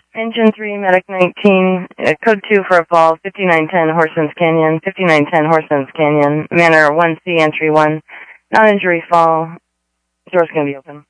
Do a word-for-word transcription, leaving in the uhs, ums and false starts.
Engine three, Medic nineteen, uh, code two for a fall, fifty-nine ten Horsens Canyon, fifty-nine ten Horsens Canyon, Manor one C, entry one, non-injury fall, door's going to be open.